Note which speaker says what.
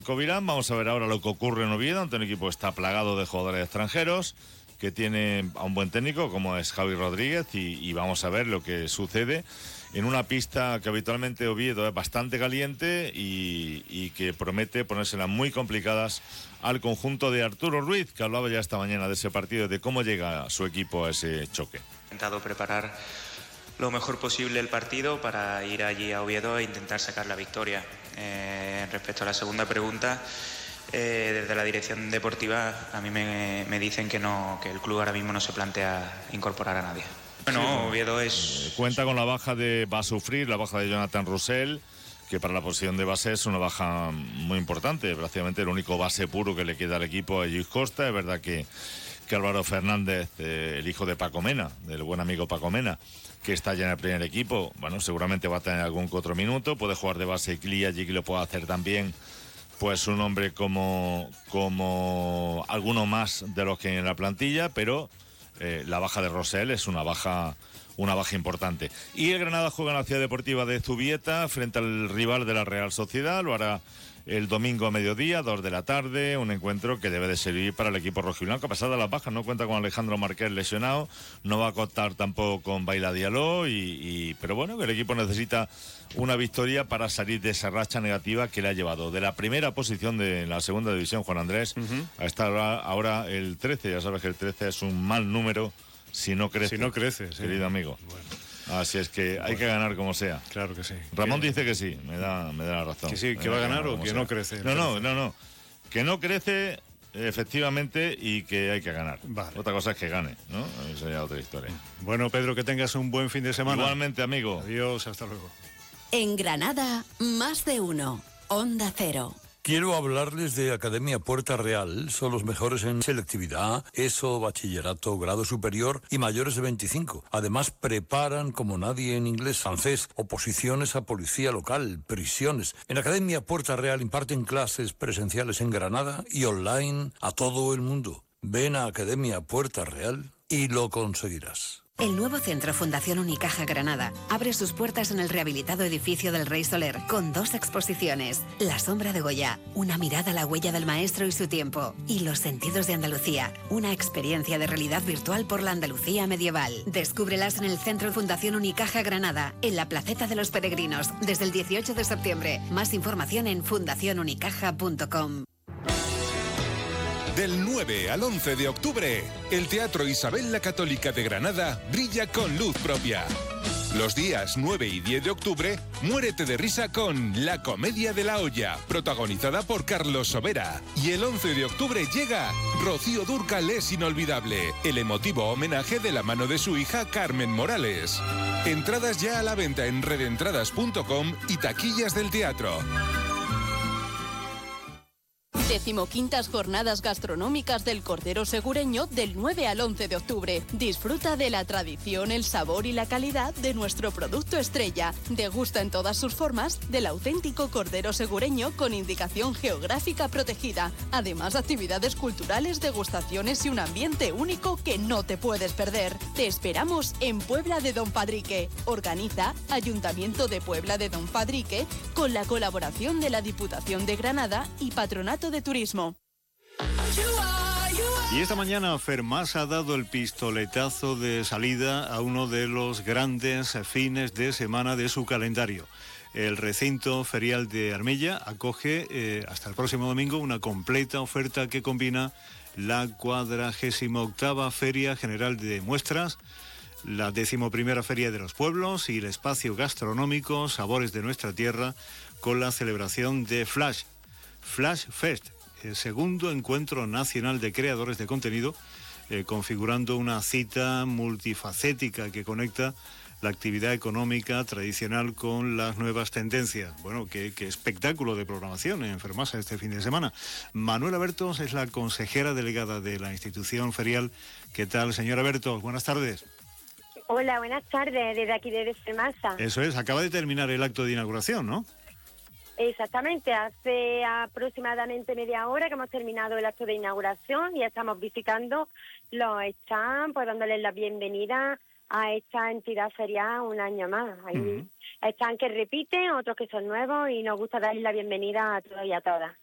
Speaker 1: Covirán. Vamos a ver ahora lo que ocurre en Oviedo, ante un equipo que está plagado de jugadores extranjeros, que tiene a un buen técnico como es Javi Rodríguez, y vamos a ver lo que sucede en una pista que habitualmente Oviedo es bastante caliente y que promete ponérselas muy complicadas al conjunto de Arturo Ruiz, que hablaba ya esta mañana de ese partido, de cómo llega su equipo a ese choque.
Speaker 2: He intentado preparar lo mejor posible el partido para ir allí a Oviedo e intentar sacar la victoria. Respecto a la segunda pregunta, desde la dirección deportiva a mí me dicen que el club ahora mismo no se plantea incorporar a nadie. Bueno, Oviedo es...
Speaker 1: Cuenta con la baja va a sufrir la baja de Jonathan Roussel, que para la posición de base es una baja muy importante. Prácticamente el único base puro que le queda al equipo es Lluís Costa. Es verdad que Álvaro Fernández, el hijo de Paco Mena, del buen amigo Paco Mena, que está ya en el primer equipo, bueno, seguramente va a tener algún que otro minuto. Puede jugar de base Clí allí, que lo puede hacer también, pues un hombre como alguno más de los que hay en la plantilla, pero la baja de Roussel es una baja importante. Y el Granada juega en la Ciudad Deportiva de Zubieta frente al rival de la Real Sociedad. Lo hará el domingo a mediodía, 2 de la tarde, un encuentro que debe de servir para el equipo rojiblanco. A pesar de las bajas, no cuenta con Alejandro Marqués lesionado, no va a contar tampoco con Baila Diallo, pero bueno, que el equipo necesita una victoria para salir de esa racha negativa que le ha llevado de la primera posición de la segunda división, Juan Andrés, a estar ahora el 13. Ya sabes que el 13 es un mal número si no crece.
Speaker 3: Si no crece, sí.
Speaker 1: Querido amigo.
Speaker 3: Bueno.
Speaker 1: Así es que hay que ganar como sea.
Speaker 3: Claro que sí.
Speaker 1: Ramón dice que sí, me da la razón.
Speaker 3: Que sí, que va a ganar o que sea. No crece.
Speaker 1: No. Que no crece, efectivamente, y que hay que ganar.
Speaker 3: Vale.
Speaker 1: Otra cosa es que gane, ¿no? Eso ya es otra historia.
Speaker 3: Bueno, Pedro, que tengas un buen fin de semana.
Speaker 1: Igualmente, amigo.
Speaker 3: Adiós, hasta luego.
Speaker 4: En Granada, más de uno. Onda Cero.
Speaker 5: Quiero hablarles de Academia Puerta Real. Son los mejores en selectividad, ESO, bachillerato, grado superior y mayores de 25. Además, preparan como nadie en inglés, francés, oposiciones a policía local, prisiones. En Academia Puerta Real imparten clases presenciales en Granada y online a todo el mundo. Ven a Academia Puerta Real y lo conseguirás.
Speaker 6: El nuevo centro Fundación Unicaja Granada abre sus puertas en el rehabilitado edificio del Rey Soler con 2 exposiciones: La sombra de Goya, una mirada a la huella del maestro y su tiempo, y Los sentidos de Andalucía, una experiencia de realidad virtual por la Andalucía medieval. Descúbrelas en el centro Fundación Unicaja Granada, en la Placeta de los Peregrinos, desde el 18 de septiembre. Más información en fundacionunicaja.com.
Speaker 7: Del 9 al 11 de octubre, el Teatro Isabel la Católica de Granada brilla con luz propia. Los días 9 y 10 de octubre, muérete de risa con La Comedia de la Olla, protagonizada por Carlos Sobera. Y el 11 de octubre llega Rocío Dúrcal es inolvidable, el emotivo homenaje de la mano de su hija Carmen Morales. Entradas ya a la venta en redentradas.com y taquillas del teatro.
Speaker 8: 15ª Jornadas Gastronómicas del Cordero Segureño del 9 al 11 de octubre. Disfruta de la tradición, el sabor y la calidad de nuestro producto estrella. Degusta en todas sus formas del auténtico Cordero Segureño con indicación geográfica protegida. Además, actividades culturales, degustaciones y un ambiente único que no te puedes perder. Te esperamos en Puebla de Don Fadrique. Organiza Ayuntamiento de Puebla de Don Fadrique con la colaboración de la Diputación de Granada y Patronato de Turismo.
Speaker 3: Y esta mañana Fermas ha dado el pistoletazo de salida a uno de los grandes fines de semana de su calendario. El recinto ferial de Armella acoge hasta el próximo domingo una completa oferta que combina la 48ª Feria General de Muestras, la 11ª Feria de los Pueblos y el espacio gastronómico Sabores de Nuestra Tierra, con la celebración de Flash Fest, el segundo encuentro nacional de creadores de contenido, configurando una cita multifacética que conecta la actividad económica tradicional con las nuevas tendencias. Bueno, qué espectáculo de programación en Fermasa este fin de semana. Manuela Bertos es la consejera delegada de la institución ferial. ¿Qué tal, señora Bertos? Buenas tardes.
Speaker 9: Hola, buenas tardes, desde aquí, desde Fermasa.
Speaker 3: Eso es, acaba de terminar el acto de inauguración, ¿no?
Speaker 9: Exactamente, hace aproximadamente media hora que hemos terminado el acto de inauguración y estamos visitando los stands, pues dándoles la bienvenida a esta entidad ferial un año más. Hay stands que repiten, otros que son nuevos y nos gusta darles la bienvenida a todos y a todas.